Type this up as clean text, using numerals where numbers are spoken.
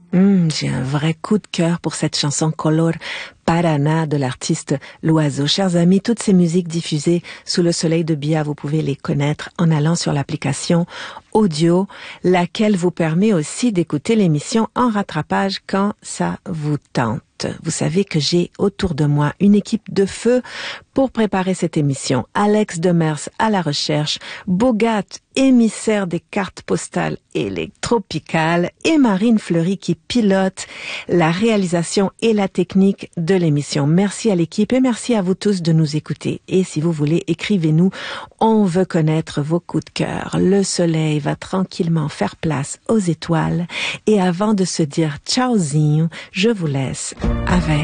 J'ai un vrai coup de cœur pour cette chanson Color Paraná de l'artiste L'Oiseau. Chers amis, toutes ces musiques diffusées sous le soleil de Bia, vous pouvez les connaître en allant sur l'application Audio, laquelle vous permet aussi d'écouter l'émission en rattrapage quand ça vous tente. Vous savez que j'ai autour de moi une équipe de feu pour préparer cette émission. Alex Demers à la recherche, Bogat, émissaire des cartes postales électropicales, et Marine Fleury qui pilote la réalisation et la technique de l'émission. Merci à l'équipe et merci à vous tous de nous écouter. Et si vous voulez, écrivez-nous. On veut connaître vos coups de cœur. Le soleil va tranquillement faire place aux étoiles. Et avant de se dire tchaozinho, je vous laisse avec